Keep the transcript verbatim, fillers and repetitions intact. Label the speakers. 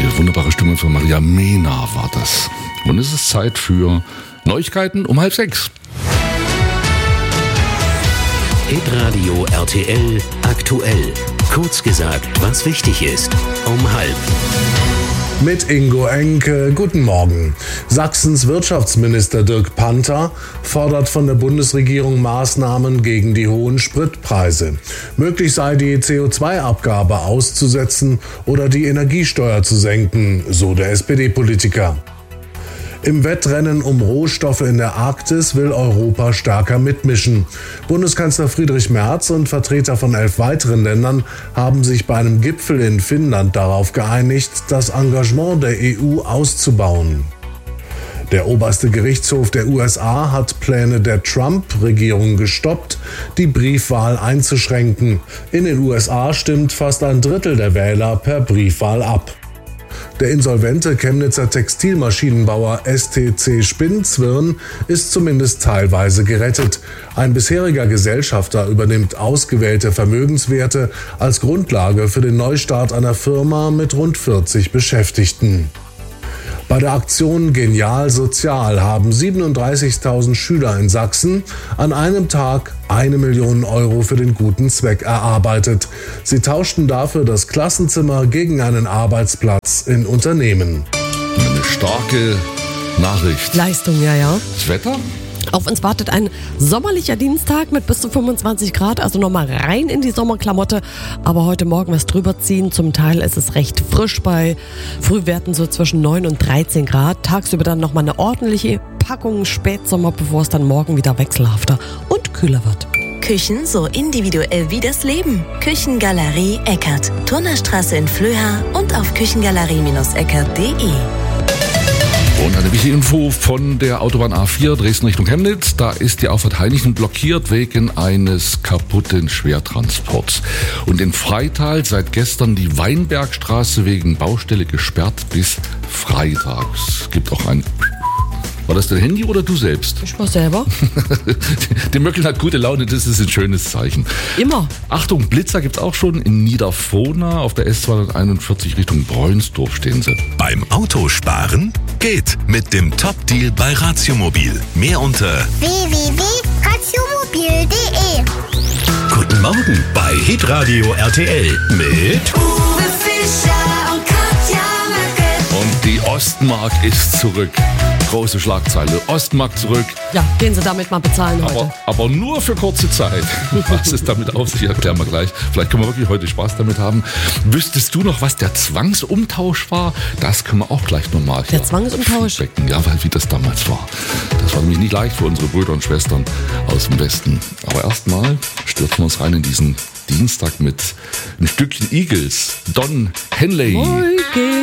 Speaker 1: Die wunderbare Stimme von Maria Mena war das. Und es ist Zeit für Neuigkeiten um halb sechs.
Speaker 2: Hitradio R T L aktuell. Kurz gesagt, was wichtig ist. Um halb.
Speaker 3: Mit Ingo Enke, guten Morgen. Sachsens Wirtschaftsminister Dirk Panther fordert von der Bundesregierung Maßnahmen gegen die hohen Spritpreise. Möglich sei die C O zwei Abgabe auszusetzen oder die Energiesteuer zu senken, so der S P D-Politiker. Im Wettrennen um Rohstoffe in der Arktis will Europa stärker mitmischen. Bundeskanzler Friedrich Merz und Vertreter von elf weiteren Ländern haben sich bei einem Gipfel in Finnland darauf geeinigt, das Engagement der E U auszubauen. Der oberste Gerichtshof der U S A hat Pläne der Trump-Regierung gestoppt, die Briefwahl einzuschränken. In den U S A stimmt fast ein Drittel der Wähler per Briefwahl ab. Der insolvente Chemnitzer Textilmaschinenbauer S T C Spinnzwirn ist zumindest teilweise gerettet. Ein bisheriger Gesellschafter übernimmt ausgewählte Vermögenswerte als Grundlage für den Neustart einer Firma mit rund vierzig Beschäftigten. Bei der Aktion Genial Sozial haben siebenunddreißigtausend Schüler in Sachsen an einem Tag eine Million Euro für den guten Zweck erarbeitet. Sie tauschten dafür das Klassenzimmer gegen einen Arbeitsplatz in Unternehmen.
Speaker 1: Eine starke Nachricht.
Speaker 4: Leistung, ja, ja.
Speaker 1: Das Wetter?
Speaker 4: Auf uns wartet ein sommerlicher Dienstag mit bis zu fünfundzwanzig Grad, also nochmal rein in die Sommerklamotte. Aber heute Morgen was drüber ziehen. Zum Teil ist es recht frisch bei Frühwerten so zwischen neun und dreizehn Grad. Tagsüber dann nochmal eine ordentliche Packung Spätsommer, bevor es dann morgen wieder wechselhafter und kühler wird.
Speaker 5: Küchen so individuell wie das Leben. Küchengalerie Eckert. Turnerstraße in Flöha und auf küchengalerie Eckert punkt de.
Speaker 1: Und eine wichtige Info von der Autobahn A vier Dresden Richtung Chemnitz. Da ist die Auffahrt Heinichen blockiert wegen eines kaputten Schwertransports. Und in Freital seit gestern die Weinbergstraße wegen Baustelle gesperrt bis Freitag. Es gibt auch ein... War das dein Handy oder du selbst?
Speaker 4: Ich war selber.
Speaker 1: Der Möckel hat gute Laune, das ist ein schönes Zeichen.
Speaker 4: Immer.
Speaker 1: Achtung, Blitzer gibt's auch schon in Niedervohna. Auf der S zweihunderteinundvierzig Richtung Bräunsdorf stehen sie.
Speaker 2: Beim Autosparen geht mit dem Top-Deal bei Ratiomobil. Mehr unter
Speaker 6: w w w punkt ratiomobil punkt de.
Speaker 2: Guten Morgen bei Hitradio R T L mit
Speaker 6: Uwe Fischer und Katja Möckel.
Speaker 1: Und die Ostmark ist zurück. Große Schlagzeile. Ostmark zurück.
Speaker 4: Ja, gehen Sie damit mal bezahlen heute.
Speaker 1: Aber, aber nur für kurze Zeit. Was es damit auf sich erklären wir gleich. Vielleicht können wir wirklich heute Spaß damit haben. Wüsstest du noch, was der Zwangsumtausch war? Das können wir auch gleich nochmal hier
Speaker 4: Der Zwangsumtausch?
Speaker 1: feedbacken. Ja, weil wie das damals war. Das war nämlich nicht leicht für unsere Brüder und Schwestern aus dem Westen. Aber erstmal stürzen wir uns rein in diesen Dienstag mit ein Stückchen Eagles. Don Henley.
Speaker 4: Morgen.